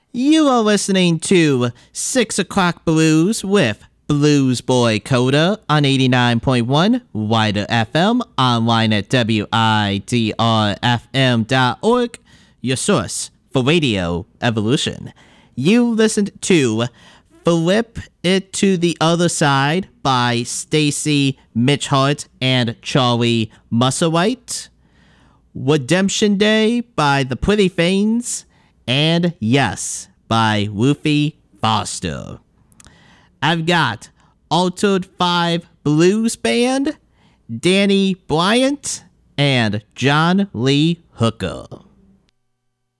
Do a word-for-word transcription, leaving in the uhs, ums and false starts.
You are listening to six O'Clock Blues with Blues Boy Coda on eighty-nine point one Wider F M, online at W I D R F M dot org, your source for radio evolution. You listened to Flip It to the Other Side by Stacy Mitchhart and Charlie Musselwhite, Redemption Day by The Pretty Fanes, and Yes by Ruthie Foster. I've got Altered Five Blues Band, Danny Bryant, and John Lee Hooker.